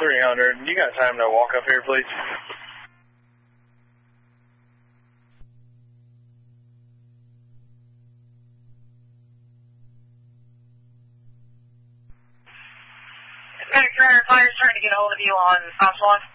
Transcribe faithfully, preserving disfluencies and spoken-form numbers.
three hundred. You got time to walk up here, please? Commander Carrier, fire's trying to get a hold of you on Fox one.